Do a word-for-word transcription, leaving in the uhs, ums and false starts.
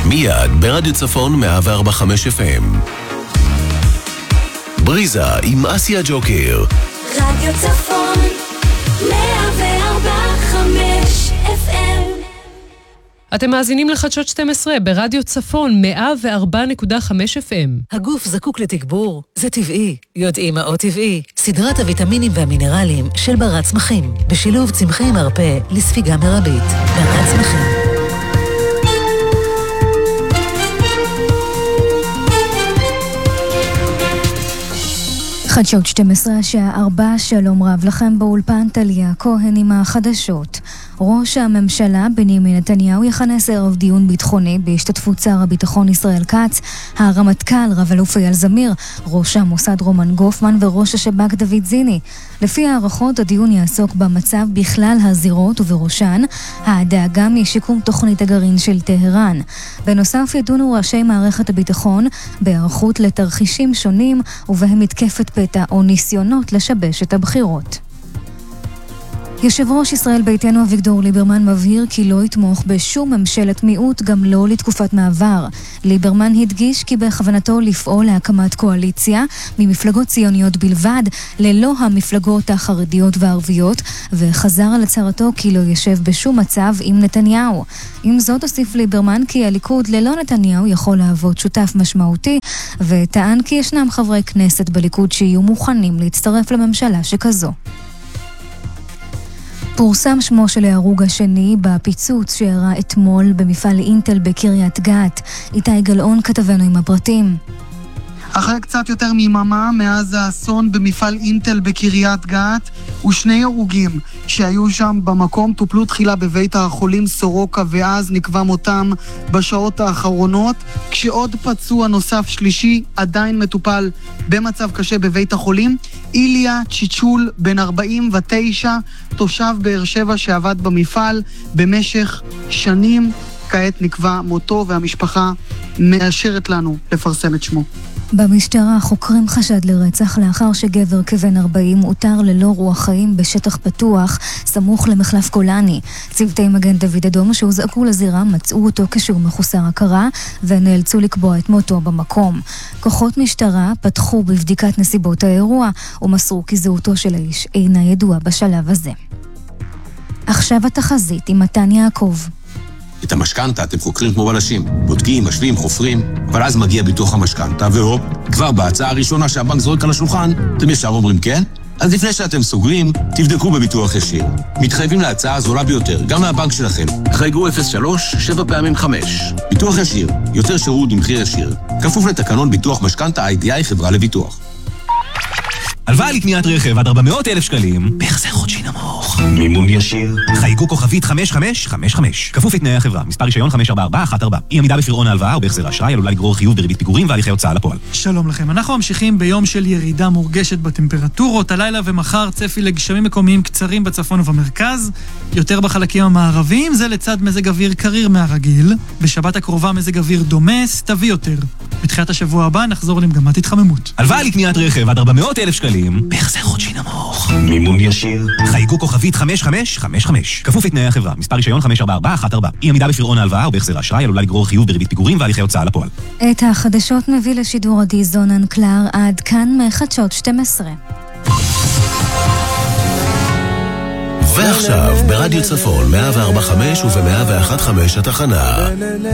מיד ברדיו צפון מאה וארבע נקודה חמש אף אם. בריזה עם אסיה ג'וקר. רדיו צפון מאה וארבע נקודה חמש אף אם. אתם מאזינים לחדשות שתים עשרה ברדיו צפון מאה וארבע נקודה חמש אף אם. הגוף זקוק לתגבור, זה טבעי. יודעים מה עוד טבעי? סדרת הוויטמינים והמינרלים של ברת צמחים, בשילוב צמחי מרפא לספיגה מרבית. ברת צמחים. חדשות שתים עשרה השעה ארבע, שלום רב לכם באולפן, טליה כהן עם החדשות. ראש הממשלה בנימין נתניהו יכנס ערב דיון ביטחוני בהשתתפות שר הביטחון ישראל כץ, הרמטכ"ל רב אלוף אייל זמיר, ראש המוסד רומן גופמן וראש השב"כ דוד זיני. לפי הערכות הדיון יעסוק במצב בכלל הזירות ובראשן הדאגה משיקום תוכנית הגרעין של טהרן. בנוסף ידונו ראשי מערכת הביטחון בהיערכות לתרחישים שונים ובהם מתקפת פתע או ניסיונות לשבש את הבחירות. יושב ראש ישראל ביתנו אביגדור ליברמן מבהיר כי לא יתמוך בשום ממשלת מיעוט, גם לא לתקופת מעבר. ליברמן הדגיש כי בכוונתו לפעול להקמת קואליציה ממפלגות ציוניות בלבד, ללא המפלגות החרדיות והערביות, וחזר על הצהרתו כי לא ישב בשום מצב עם נתניהו. עם זאת הוסיף ליברמן כי הליכוד ללא נתניהו יכול להוות שותף משמעותי, וטען כי ישנם חברי כנסת בליכוד שיהיו מוכנים להצטרף לממשלה שכזו. פורסם שמו של ההרוג השני בפיצוץ שאירע אתמול במפעל אינטל בקריית גת. איתי גלאון כתבנו עם הפרטים. אחרי קצת יותר מיממה מאז האסון במפעל אינטל בקריית גת, ושני הרוגים שהיו שם במקום טופלו תחילה בבית החולים סורוקה ואז נקבע מותם בשעות האחרונות, כשעוד פצוע נוסף שלישי עדיין מטופל במצב קשה בבית החולים. איליה צ'יצ'ול בן ארבעים ותשע, תושב באר שבע שעבד במפעל במשך שנים, כעת נקבע מותו והמשפחה מאשרת לנו לפרסם את שמו. במשטרה חוקרים חשד לרצח לאחר שגבר כבן ארבעים הותר ללא רוח חיים בשטח פתוח סמוך למחלף גולני. צוותי מגן דוד אדום שהוזעקו לזירה מצאו אותו כשהוא מחוסר הכרה ונאלצו לקבוע את מותו במקום. כוחות משטרה פתחו בבדיקת נסיבות האירוע ומסרו כי זהותו של האיש אינה ידועה בשלב הזה. עכשיו התחזית עם מתן יעקב. את המשכנתה אתם חוקרים כמו בלשים, בודקים, משווים, חופרים, אבל אז מגיע ביטוח המשכנתה, והופ, כבר בהצעה הראשונה שהבנק זורק על השולחן, אתם ישר אומרים כן? אז לפני שאתם סוגרים, תבדקו בביטוח ישיר. מתחייבים להצעה הזולה ביותר, גם מהבנק שלכם. חייגו אפס שלוש שבע פעמים חמש. ביטוח ישיר, יותר שירות במחיר ישיר. כפוף לתקנון ביטוח משכנתה איי די איי חברה לביטוח. הלוואה לקניית רכב עד ארבע מאות אלף שקלים, בהחזר חודשי נמוך. מימון ישיר. חייגו כוכבית חמש חמש חמש חמש. כפוף לתנאי החברה. מספר רישיון חמש ארבע ארבע אחת ארבע. אי עמידה בפירעון ההלוואה או בהחזר האשראי עלולה לגרור חיוב בריבית פיגורים והליכי הוצאה לפועל. שלום לכם. אנחנו ממשיכים ביום של ירידה מורגשת בטמפרטורות. הלילה ומחר צפי לגשמים מקומיים קצרים בצפון ובמרכז, יותר בחלקים המערביים, זה לצד מזג אוויר קריר מהרגיל. בשבת הקרובה מזג אוויר דומה, סתווי יותר. בתחילת השבוע הבא נחזור למגמת התחממות. הלוואה לקניית רכב עד ארבע מאות אלף שקלים, בהחזר חודשי נמוך. מימון ישיר. חייגו כוכבית חמש חמש חמש חמש. כפוף לתנאי החברה. מספר רישיון חמש ארבע ארבע אחת ארבע. אי עמידה בפירעון ההלוואה או בהחזר האשראי עלולה לגרור חיוב בריבית פיגורים והליכי הוצאה לפועל. את החדשות מביא לשידור עדי זונן קלר. עד כאן מחדשות שתים עשרה. ועכשיו ברדיו צפון מאה וארבע נקודה חמש וב-מאה ואחת נקודה חמש התחנה